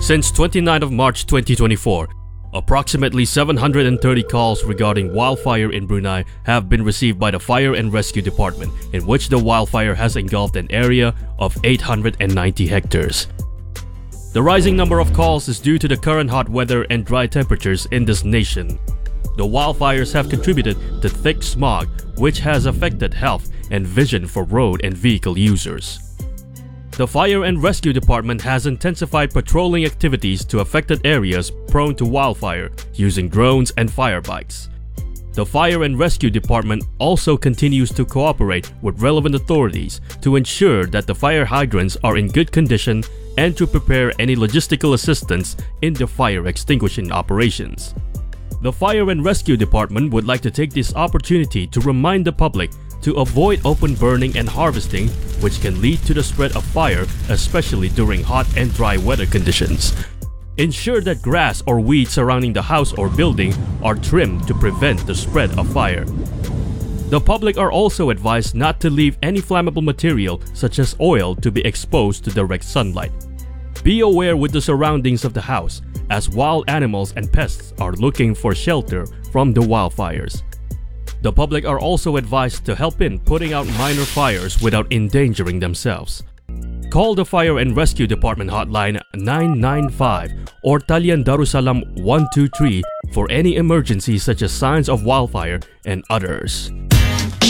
Since 29th of March 2024, approximately 730 calls regarding wildfire in Brunei have been received by the Fire and Rescue Department, in which the wildfire has engulfed an area of 890 hectares. The rising number of calls is due to the current hot weather and dry temperatures in this nation. The wildfires have contributed to thick smog, which has affected health and vision for road and vehicle users. The Fire and Rescue Department has intensified patrolling activities to affected areas prone to wildfire using drones and fire bikes. The Fire and Rescue Department also continues to cooperate with relevant authorities to ensure that the fire hydrants are in good condition and to prepare any logistical assistance in the fire extinguishing operations. The Fire and Rescue Department would like to take this opportunity to remind the public to avoid open burning and harvesting, which can lead to the spread of fire, especially during hot and dry weather conditions. Ensure that grass or weeds surrounding the house or building are trimmed to prevent the spread of fire. The public are also advised not to leave any flammable material such as oil to be exposed to direct sunlight. Be aware with the surroundings of the house, as wild animals and pests are looking for shelter from the wildfires. The public are also advised to help in putting out minor fires without endangering themselves. Call the Fire and Rescue Department hotline 995 or Talian Darussalam 123 for any emergencies such as signs of wildfire and others.